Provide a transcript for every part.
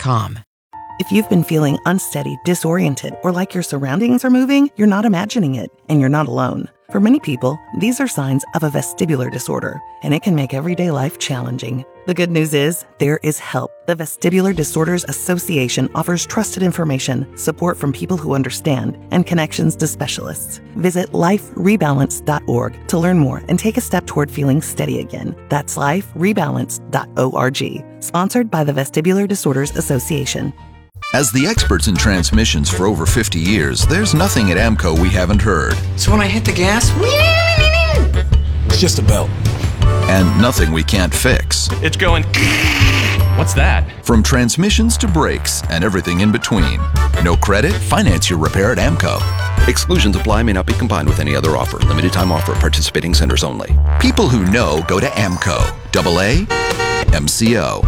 AmcoGolfCourse.com. If you've been feeling unsteady, disoriented, or like your surroundings are moving, you're not imagining it, and you're not alone. For many people, these are signs of a vestibular disorder, and it can make everyday life challenging. The good news is, there is help. The Vestibular Disorders Association offers trusted information, support from people who understand, and connections to specialists. Visit liferebalance.org to learn more and take a step toward feeling steady again. That's liferebalance.org. Sponsored by the Vestibular Disorders Association. As the experts in transmissions for over 50 years, there's nothing at AMCO we haven't heard. So when I hit the gas, it's just a belt. And nothing we can't fix. It's going... What's that? From transmissions to brakes and everything in between. No credit? Finance your repair at AMCO. Exclusions apply, may not be combined with any other offer. Limited time offer. Participating centers only. People who know go to AMCO. AA MCO.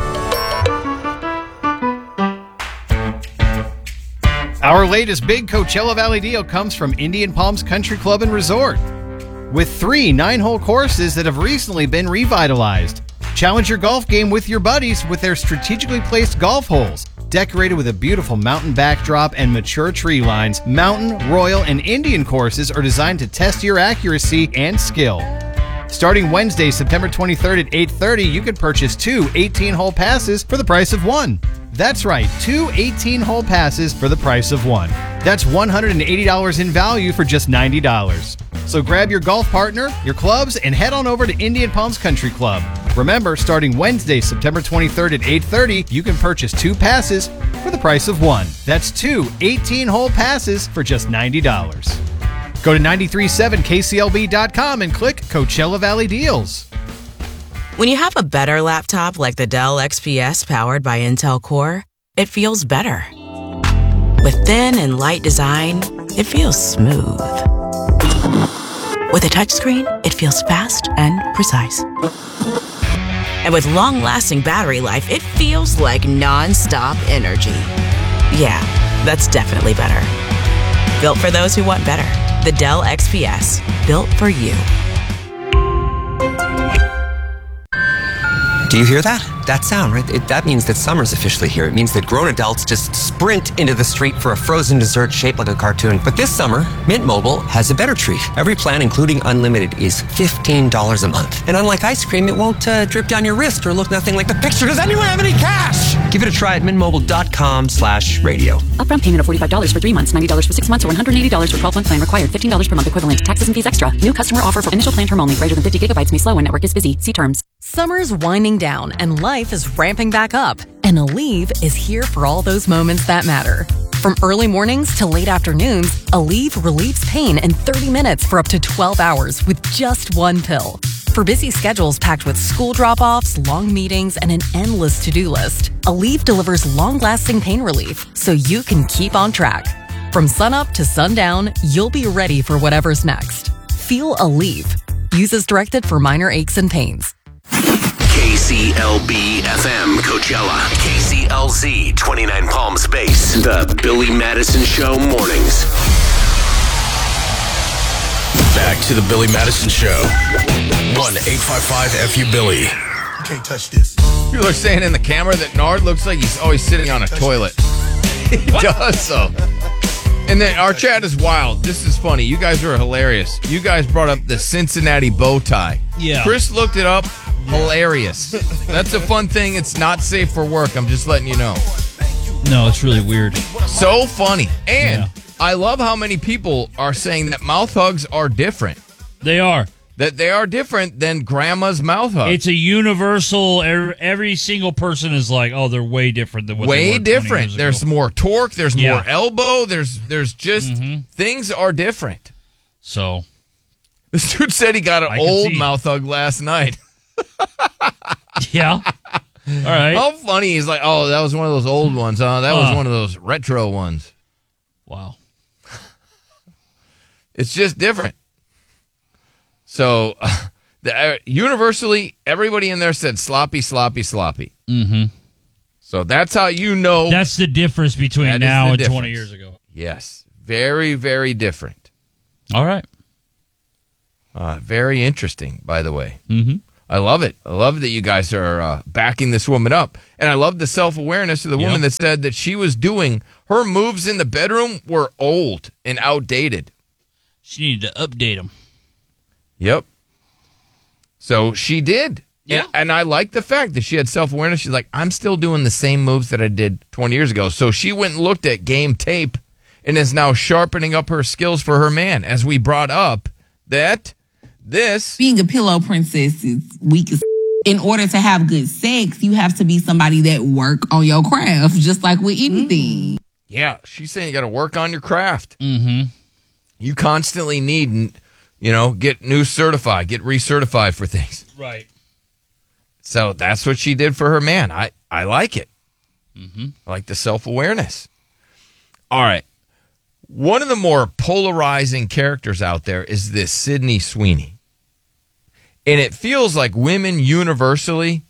Our latest big Coachella Valley deal comes from Indian Palms Country Club and Resort. With 3 9-hole courses that have recently been revitalized. Challenge your golf game with your buddies with their strategically placed golf holes. Decorated with a beautiful mountain backdrop and mature tree lines, Mountain, Royal, and Indian courses are designed to test your accuracy and skill. Starting Wednesday, September 23rd at 8:30, you can purchase 2 18-hole passes for the price of 1. That's right, 2 18-hole passes for the price of 1. That's $180 in value for just $90. So grab your golf partner, your clubs, and head on over to Indian Palms Country Club. Remember, starting Wednesday, September 23rd at 8:30, you can purchase 2 passes for the price of 1. That's 2 18-hole passes for just $90. Go to 937kclb.com and click Coachella Valley Deals. When you have a better laptop like the Dell XPS powered by Intel Core, it feels better. With thin and light design, it feels smooth. With a touchscreen, it feels fast and precise. And with long-lasting battery life, it feels like non-stop energy. Yeah, that's definitely better. Built for those who want better. The Dell XPS. Built for you. Do you hear that? That sound, right? That means that summer's officially here. It means that grown adults just sprint into the street for a frozen dessert shaped like a cartoon. But this summer, Mint Mobile has a better treat. Every plan, including unlimited, is $15 a month. And unlike ice cream, it won't drip down your wrist or look nothing like the picture. Does anyone have any cash? Give it a try at mintmobile.com/radio. Upfront payment of $45 for 3 months, $90 for 6 months, or $180 for 12-month plan required. $15 per month equivalent. Taxes and fees extra. New customer offer for initial plan term only. Greater than 50 gigabytes may slow when network is busy. See terms. Summer's winding down and life is ramping back up. And Aleve is here for all those moments that matter. From early mornings to late afternoons, Aleve relieves pain in 30 minutes for up to 12 hours with just 1 pill. For busy schedules packed with school drop-offs, long meetings, and an endless to-do list, Aleve delivers long-lasting pain relief so you can keep on track. From sunup to sundown, you'll be ready for whatever's next. Feel Aleve. Use as directed for minor aches and pains. KCLB FM Coachella, KCLZ 29 Palm Space, the Billy Madison Show mornings. Back to the Billy Madison Show. 1-855-FU-BILLY. You can't touch this. People are saying in the camera that Nard looks like he's always sitting on a toilet. He does so. And then our chat is wild. This is funny. You guys are hilarious. You guys brought up the Cincinnati bow tie. Yeah. Chris looked it up. Hilarious. That's a fun thing. It's not safe for work. I'm just letting you know. No, it's really weird. So funny. And I love how many people are saying that mouth hugs are different. They are. That they are different than grandma's mouth hug. It's a universal. Every single person is like, oh, they're way different than what they were 20 years ago. There's more torque. There's more elbow. There's just things are different. So this dude said he got an old mouth hug last night. Yeah. All right. How funny. He's like, oh, that was one of those old ones, huh? That was one of those retro ones. Wow. It's just different. So, universally, everybody in there said sloppy, sloppy, sloppy. Mm-hmm. So that's how you know. That's the difference between now and 20 years ago. Yes. Very, very different. All right. Very interesting, by the way. Mm-hmm. I love it. I love that you guys are backing this woman up. And I love the self-awareness of the woman that said that she was doing, her moves in the bedroom were old and outdated. She needed to update them. Yep. So she did. Yeah. And I like the fact that she had self-awareness. She's like, I'm still doing the same moves that I did 20 years ago. So she went and looked at game tape and is now sharpening up her skills for her man. As we brought up that this... Being a pillow princess is weak as... In order to have good sex, you have to be somebody that work on your craft, just like with anything. Yeah, she's saying you got to work on your craft. Mm-hmm. You constantly need, get new certified, get recertified for things. Right. So that's what she did for her man. I like it. Mm-hmm. I like the self-awareness. All right. One of the more polarizing characters out there is this Sydney Sweeney. And it feels like women universally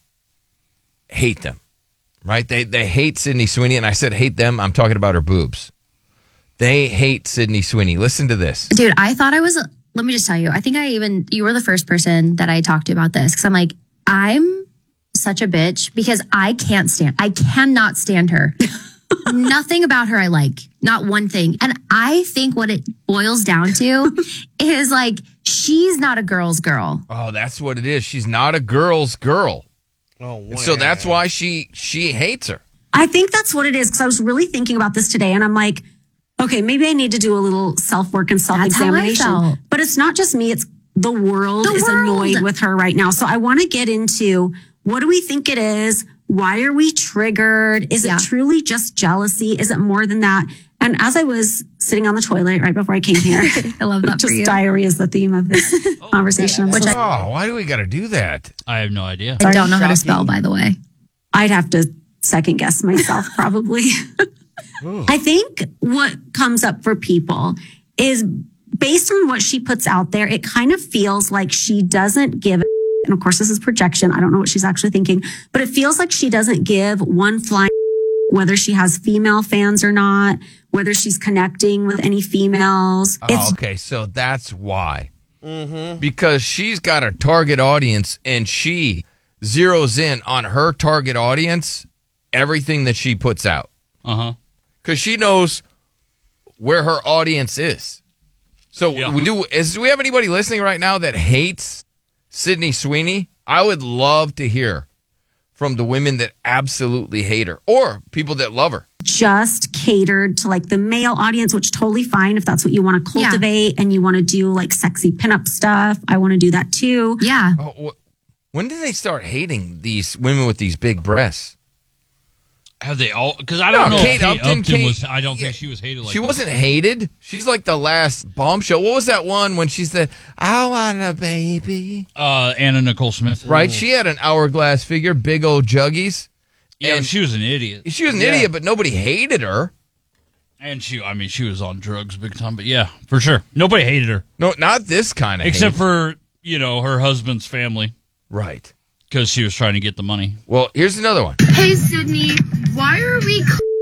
hate them, right? They hate Sydney Sweeney. And I said hate them. I'm talking about her boobs. They hate Sydney Sweeney. Listen to this. Dude, I thought I was, let me just tell you, I think you were the first person that I talked to about this. Because I'm like, I'm such a bitch because I cannot stand her. Nothing about her I like. Not one thing. And I think what it boils down to is like, she's not a girl's girl. Oh, that's what it is. She's not a girl's girl. Oh, wow. So that's why she hates her. I think that's what it is, because I was really thinking about this today, and I'm like, okay, maybe I need to do a little self-work and self-examination. That's how I felt. But it's not just me. It's the world is annoyed with her right now. So I want to get into, what do we think it is? Why are we triggered? Is it truly just jealousy? Is it more than that? And as I was sitting on the toilet right before I came here, I love that for you. Diarrhea is the theme of this conversation. Why do we got to do that? I have no idea. I don't know how to spell, by the way. I'd have to second guess myself, probably. I think what comes up for people is, based on what she puts out there, it kind of feels like she doesn't give, and of course this is projection, I don't know what she's actually thinking, but it feels like she doesn't give one flying whether she has female fans or not, whether she's connecting with any females. Okay, so that's why. Mm-hmm. Because she's got a target audience and she zeroes in on her target audience, everything that she puts out. Uh-huh. Because she knows where her audience is. So do we have anybody listening right now that hates Sydney Sweeney? I would love to hear from the women that absolutely hate her, or people that love her. Just catered to like the male audience, which totally fine if that's what you want to cultivate and you want to do like sexy pinup stuff. I want to do that too. Yeah. When did they start hating these women with these big breasts? Have they all? Because I don't know. Kate if Upton was. I don't think she was hated. Like she that. wasn't hated. She's like the last bombshell. What was that one when she said, "I want a baby"? Anna Nicole Smith. Right. She had an hourglass figure, big old juggies. Yeah, and she was an idiot. She was an idiot, but nobody hated her. And she was on drugs big time. But yeah, for sure, nobody hated her. No, not this kind of. Except for her husband's family. Right. Because she was trying to get the money. Well, here's another one. Hey, Sydney, why are we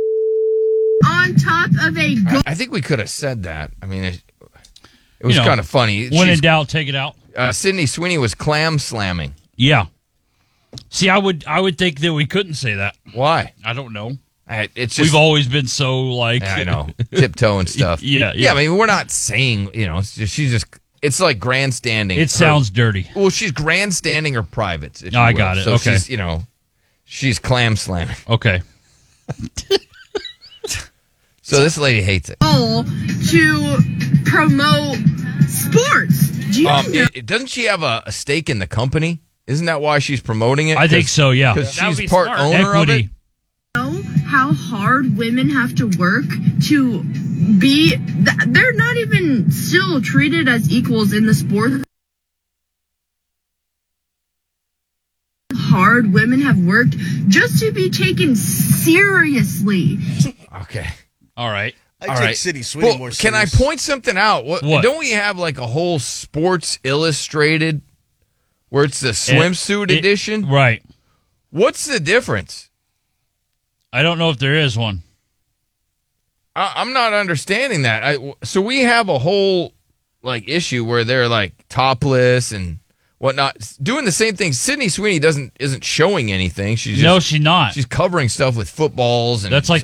on top of a... I think we could have said that. I mean, it was kind of funny. When in doubt, take it out. Sydney Sweeney was clam slamming. Yeah. See, I would think that we couldn't say that. Why? I don't know. It's just, we've always been so like... I know. Tiptoe and stuff. Yeah. I mean, we're not saying, she's just... It's like grandstanding. It sounds dirty. Well, she's grandstanding her privates. I got it. So okay. She's clam slamming. Okay. So this lady hates it. To promote sports. Doesn't she have a stake in the company? Isn't that why she's promoting it? I think so, yeah. Because she's part owner of it. Know how hard women have to work to be... They're not even still treated as equals in the sport. Hard women have worked just to be taken seriously. Okay. All right. I take Sydney Sweeney more Can I serious. point something out? What? Don't we have like a whole Sports Illustrated where it's the swimsuit edition? Right. What's the difference? I don't know if there is one. I'm not understanding that. So we have a whole like issue where they're like topless, and whatnot, doing the same thing. Sydney Sweeney isn't showing anything. She's not. She's covering stuff with footballs and that's like